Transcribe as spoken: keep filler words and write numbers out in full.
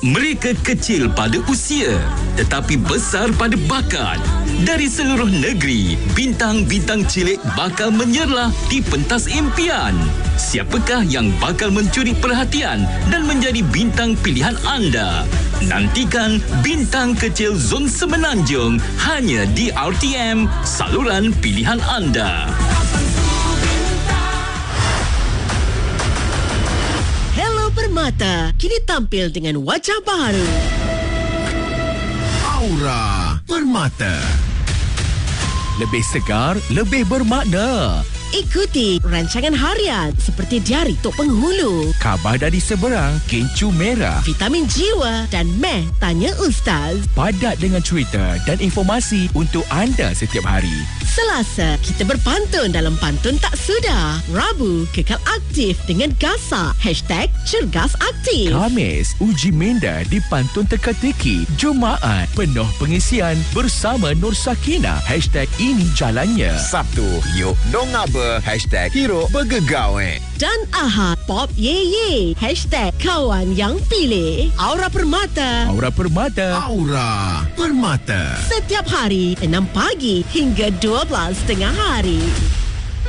Mereka kecil pada usia tetapi besar pada bakat. Dari seluruh negeri, bintang-bintang cilik bakal menyerlah di pentas impian. Siapakah yang bakal mencuri perhatian dan menjadi bintang pilihan anda? Nantikan Bintang Kecil Zon Semenanjung hanya di R T M, saluran pilihan anda. Permata kini tampil dengan wajah baru. Aura Permata. Lebih segar, lebih bermakna. Ikuti rancangan harian seperti Diari Tok Penghulu, Khabar dari Seberang, Kencur Merah, Vitamin Jiwa dan Meh Tanya Ustaz. padat dengan cerita dan informasi untuk anda setiap hari. Selasa, kita berpantun dalam Pantun Tak Sudah. Rabu, kekal aktif dengan Gasak. Hashtag Cergas Aktif. Khamis, uji minda di Pantun Teka-teki. Jumaat, penuh pengisian bersama Nur Sakinah. Hashtag Ini Jalannya. Sabtu, yuk dong apa? Hashtag Hero Bergegawe. Dan Ahad, Pop Ye Ye. Hashtag Kawan Yang Pilih. Aura Permata. Aura Permata. Aura Permata. Setiap hari, enam pagi hingga dua belas tengah hari.